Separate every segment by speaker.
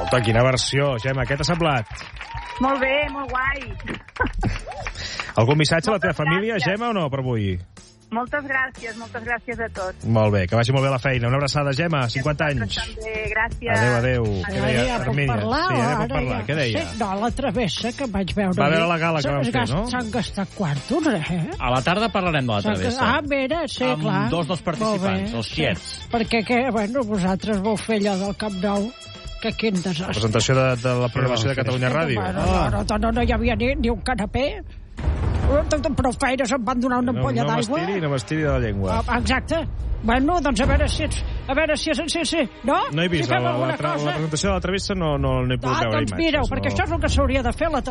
Speaker 1: Escolta, quina versió, Gemma, què t'ha semblat?
Speaker 2: Molt bé, molt guai.
Speaker 1: Algun missatge a la teva família, Gemma, o no, per avui?
Speaker 2: Moltes gràcies a tots.
Speaker 1: Molt bé, que vagi molt bé la feina. Una abraçada, Gemma, 50 anys.
Speaker 2: També, gràcies.
Speaker 1: Adéu. Què deia,
Speaker 3: Ja puc
Speaker 1: Hermínia?
Speaker 3: parlar,
Speaker 1: Sí, ja puc
Speaker 3: ara
Speaker 1: parlar.
Speaker 3: ja.
Speaker 1: Què deia?
Speaker 3: Sí, no, la travessa que vaig veure.
Speaker 1: Va veure la gala que van fer, no?
Speaker 3: S'han gastat quartos,
Speaker 4: A la tarda parlarem de la travessa.
Speaker 3: Ah, mira, sí,
Speaker 4: amb
Speaker 3: clar.
Speaker 4: dos dels participants, els xiets.
Speaker 3: Sí. Perquè, bueno, vosaltres vau fer allò del Camp Nou, que quin
Speaker 1: La
Speaker 3: desastre.
Speaker 1: presentació de la programació de Catalunya Ràdio.
Speaker 3: Bueno, no hi havia ni un canapé. Prou feines em van donar una ampolla d'aigua.
Speaker 1: No m'estiri de la llengua.
Speaker 3: Exacte. Bueno, doncs a veure si sí. No?
Speaker 1: No he vist,
Speaker 3: si fem
Speaker 1: la
Speaker 3: alguna cosa.
Speaker 1: presentació de la travessa no n'he pogut veure
Speaker 3: Doncs
Speaker 1: imatges.
Speaker 3: mireu, perquè això és el que s'hauria de fer a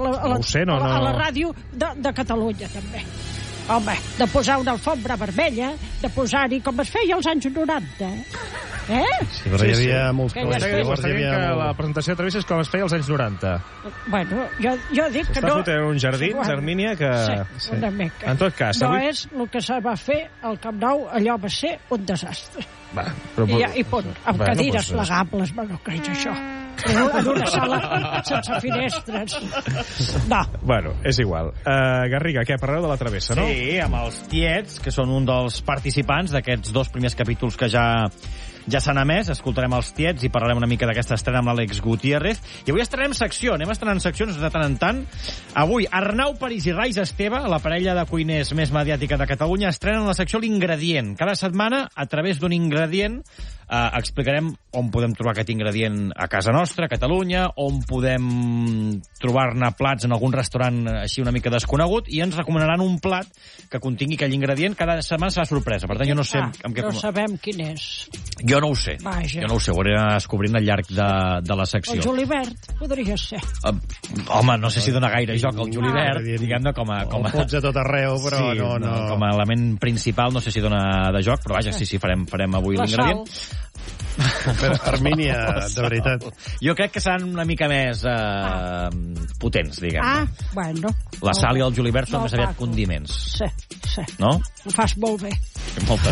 Speaker 3: la
Speaker 1: no.
Speaker 3: ràdio de Catalunya, també. Home, de posar una alfombra vermella, de posar-hi com es feia als anys 90.
Speaker 5: Sí, però hi havia molts
Speaker 3: Que ja
Speaker 5: coses.
Speaker 3: es
Speaker 1: Vostè
Speaker 5: Llavors hi
Speaker 1: que
Speaker 5: havia
Speaker 1: la presentació de travessa és com es feia als anys 90.
Speaker 3: Bueno, jo dic que
Speaker 1: Està
Speaker 3: no...
Speaker 1: fotent uns jardins,
Speaker 3: Bueno,
Speaker 1: Hermínia, que...
Speaker 3: Sí, una mica.
Speaker 1: En tot cas,
Speaker 3: no
Speaker 1: avui...
Speaker 3: és el que se va fer al Camp Nou, allò va ser un desastre.
Speaker 1: Va, però...
Speaker 3: I punt, amb cadires plegables, bueno, què és això? En una sala sense finestres. No.
Speaker 1: Bueno, és igual. Garriga, què? Parleu de la travessa, no?
Speaker 4: Sí, amb els tiets, que són un dels participants d'aquests dos primers capítols que ja s'han emès. Escoltarem els tiets i parlarem una mica d'aquesta estrena amb l'Àlex Gutiérrez. I avui estrenem secció, anem estrenant seccions de tant en tant. Avui, Arnau París i Rais Esteve, la parella de cuiners més mediàtica de Catalunya, estrenen la secció L'Ingredient. Cada setmana, a través d'un ingredient, explicarem on podem trobar aquest ingredient a casa nostra, a Catalunya, on podem trobar-ne plats en algun restaurant així una mica desconegut, i ens recomanaran un plat que contingui aquell ingredient. Cada setmana serà sorpresa, per tant jo no sé amb què...
Speaker 3: No sabem quin és.
Speaker 4: Jo no ho sé.
Speaker 3: Vaja.
Speaker 4: Jo no ho sé, ho hauré d'anar descobrint al llarg de la secció.
Speaker 3: El julivert, podria ser.
Speaker 4: Home, no sé si dona gaire joc al julivert, diguem-ne, com a...
Speaker 5: el pots a tot arreu, però
Speaker 4: sí,
Speaker 5: no.
Speaker 4: Com a element principal no sé si dona de joc, però vaja, sí, farem avui l'ingredient.
Speaker 5: Però, Hermínia, de veritat.
Speaker 4: Jo crec que seran una mica més potents, diguem-ne.
Speaker 3: Bueno.
Speaker 4: La sal i el julivert són
Speaker 3: molt
Speaker 4: més aviat
Speaker 3: maco.
Speaker 4: condiments.
Speaker 3: Sí.
Speaker 4: No?
Speaker 3: Ho fas molt bé.
Speaker 4: Moltes